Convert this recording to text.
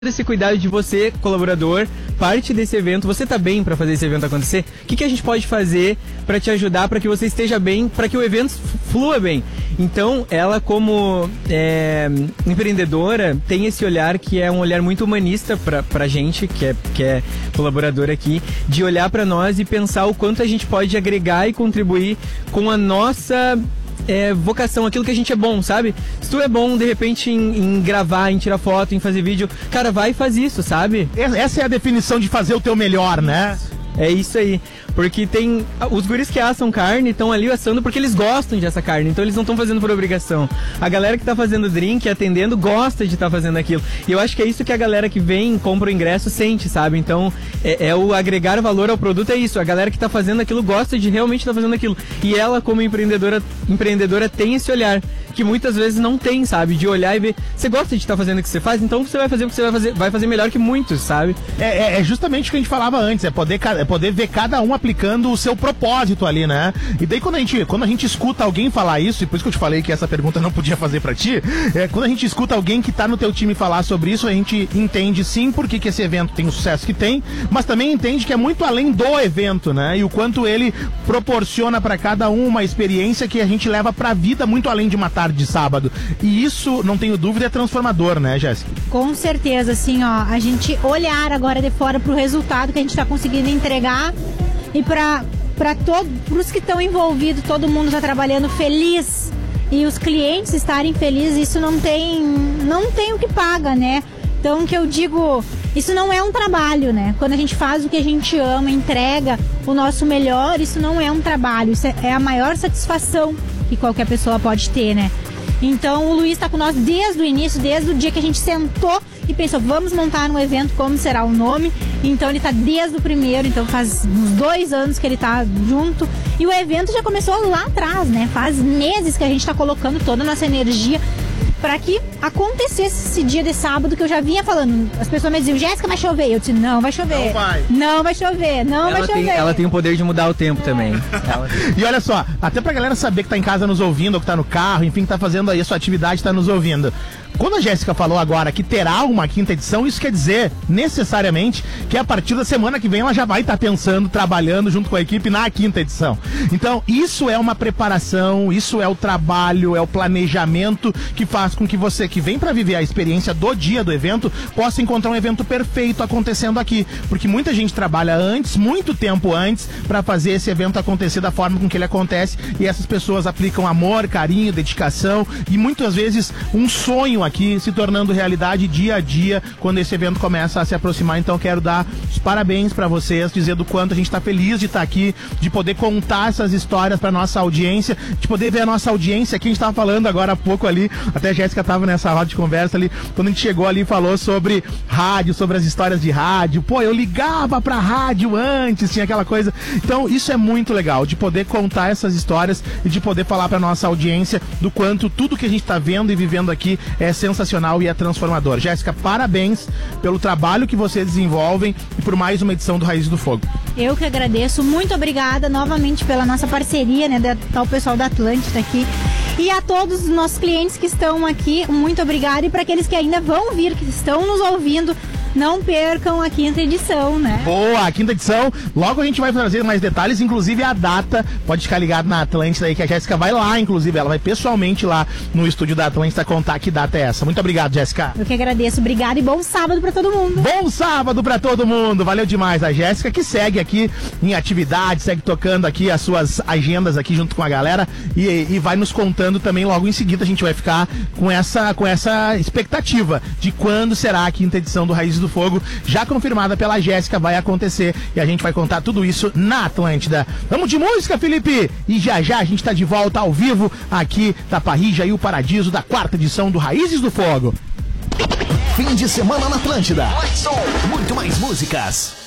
esse cuidado de você, colaborador, parte desse evento, você tá bem para fazer esse evento acontecer? O que a gente pode fazer para te ajudar, para que você esteja bem, para que o evento flua bem? Então, ela como empreendedora tem esse olhar que é um olhar muito humanista pra gente, que é colaborador aqui, de olhar para nós e pensar o quanto a gente pode agregar e contribuir com a nossa vocação, aquilo que a gente é bom, sabe? Se tu é bom, de repente, em gravar, em tirar foto, em fazer vídeo, cara, vai e faz isso, sabe? Essa é a definição de fazer o teu melhor, né? É isso aí, porque tem os guris que assam carne, estão ali assando porque eles gostam de assar carne, então eles não estão fazendo por obrigação. A galera que está fazendo drink, atendendo, gosta de estar fazendo aquilo, e eu acho que é isso que a galera que vem, compra o ingresso, sente, sabe? Então, o agregar valor ao produto, é isso, a galera que está fazendo aquilo gosta de realmente estar fazendo aquilo, e ela como empreendedora tem esse olhar, que muitas vezes não tem, sabe? De olhar e ver, você gosta de estar fazendo o que você faz, então você vai fazer o que você vai fazer melhor que muitos, sabe? É justamente o que a gente falava antes, é poder ver cada um aplicando o seu propósito ali, né? E daí quando a gente escuta alguém falar isso, e por isso que eu te falei que essa pergunta não podia fazer pra ti, quando a gente escuta alguém que tá no teu time falar sobre isso, a gente entende sim por que esse evento tem o sucesso que tem, mas também entende que é muito além do evento, né? E o quanto ele proporciona pra cada um uma experiência que a gente leva pra vida muito além de uma tarde de sábado. E isso, não tenho dúvida, é transformador, né, Jéssica? Com certeza, assim, ó, a gente olhar agora de fora pro resultado que a gente tá conseguindo entregar e para os que estão envolvidos, todo mundo está trabalhando feliz e os clientes estarem felizes, isso não tem o que paga, né? Então, que eu digo, isso não é um trabalho, né? Quando a gente faz o que a gente ama, entrega o nosso melhor, isso não é um trabalho, isso é a maior satisfação que qualquer pessoa pode ter, né? Então, o Luiz está com nós desde o início, desde o dia que a gente sentou e pensou, vamos montar um evento, como será o nome? Então, ele está desde o primeiro, então faz uns 2 anos que ele está junto. E o evento já começou lá atrás, né? Faz meses que a gente está colocando toda a nossa energia para que acontecesse esse dia de sábado que eu já vinha falando. As pessoas me diziam, Jéssica, vai chover. Eu disse, não vai chover. Não vai chover, não vai chover. Ela tem o poder de mudar o tempo também. E olha só, até pra galera saber que tá em casa nos ouvindo, ou que tá no carro, enfim, que tá fazendo aí a sua atividade, tá nos ouvindo. Quando a Jéssica falou agora que terá uma 5ª edição, isso quer dizer, necessariamente, que a partir da semana que vem ela já vai estar pensando, trabalhando junto com a equipe na 5ª edição. Então, isso é uma preparação, isso é o trabalho, é o planejamento que faz com que você que vem para viver a experiência do dia do evento, possa encontrar um evento perfeito acontecendo aqui. Porque muita gente trabalha antes, muito tempo antes, para fazer esse evento acontecer da forma com que ele acontece, e essas pessoas aplicam amor, carinho, dedicação e muitas vezes um sonho aqui se tornando realidade dia a dia quando esse evento começa a se aproximar. Então quero dar os parabéns para vocês, dizer do quanto a gente está feliz de estar aqui, de poder contar essas histórias para nossa audiência, de poder ver a nossa audiência aqui. A gente estava falando agora há pouco ali, até a Jéssica estava nessa roda de conversa ali, quando a gente chegou ali e falou sobre rádio, sobre as histórias de rádio. Pô, eu ligava pra rádio antes, tinha aquela coisa. Então isso é muito legal, de poder contar essas histórias e de poder falar para nossa audiência do quanto tudo que a gente está vendo e vivendo aqui é sensacional e é transformador. Jéssica, parabéns pelo trabalho que vocês desenvolvem e por mais uma edição do Raízes do Fogo. Eu que agradeço, muito obrigada novamente pela nossa parceria, né, ao pessoal da Atlântida aqui. E a todos os nossos clientes que estão aqui, muito obrigada. E para aqueles que ainda vão vir, que estão nos ouvindo, não percam a 5ª edição, né? Boa, a 5ª edição. Logo a gente vai trazer mais detalhes, inclusive a data. Pode ficar ligado na Atlântida aí, que a Jéssica vai lá, inclusive. Ela vai pessoalmente lá no estúdio da Atlântida contar que data é essa. Muito obrigado, Jéssica. Eu que agradeço. Obrigada e bom sábado pra todo mundo. Bom sábado pra todo mundo. Valeu demais a Jéssica, que segue aqui em atividade, segue tocando aqui as suas agendas aqui junto com a galera e vai nos contando também logo em seguida. A gente vai ficar com essa expectativa de quando será a 5ª edição do Raízes do Fogo, já confirmada pela Jéssica, vai acontecer e a gente vai contar tudo isso na Atlântida. Vamos de música, Felipe! E já a gente tá de volta ao vivo aqui da Parrija e o Paradiso da 4ª edição do Raízes do Fogo. Fim de semana na Atlântida. Muito mais músicas.